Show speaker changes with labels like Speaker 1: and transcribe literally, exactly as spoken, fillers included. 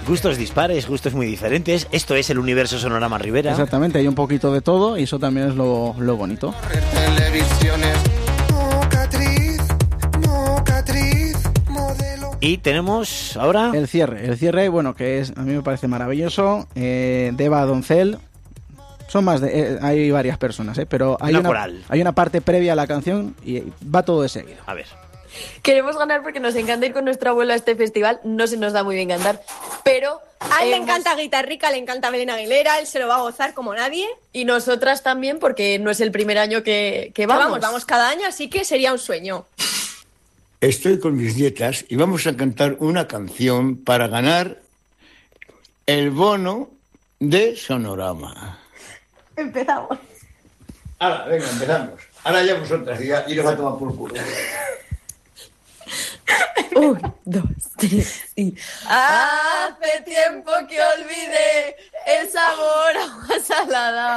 Speaker 1: Gustos dispares, gustos muy diferentes. Esto es el universo Sonorama Rivera.
Speaker 2: Exactamente, hay un poquito de todo y eso también es lo, lo bonito.
Speaker 1: Y tenemos ahora...
Speaker 2: El cierre, el cierre, bueno, que es a mí me parece maravilloso. Eh, Deva Doncel. Son más de... Eh, hay varias personas, ¿eh? Pero hay
Speaker 1: una,
Speaker 2: una,
Speaker 1: coral.
Speaker 2: hay una parte previa a la canción y va todo de seguido.
Speaker 1: A ver.
Speaker 3: Queremos ganar porque nos encanta ir con nuestro abuelo a este festival. No se nos da muy bien cantar, pero...
Speaker 4: A él le
Speaker 3: hemos...
Speaker 4: encanta Guitarrica, le encanta Belén Aguilera, él se lo va a gozar como nadie.
Speaker 3: Y nosotras también, porque no es el primer año que, que vamos.
Speaker 4: Vamos, vamos cada año, así que sería un sueño.
Speaker 5: Estoy con mis nietas y vamos a cantar una canción para ganar el bono de Sonorama.
Speaker 4: Empezamos.
Speaker 5: Ahora, venga, empezamos. Ahora ya vosotras y ya iros a tomar por culo.
Speaker 3: Un, dos, tres y... Hace tiempo que olvidé el sabor a agua salada.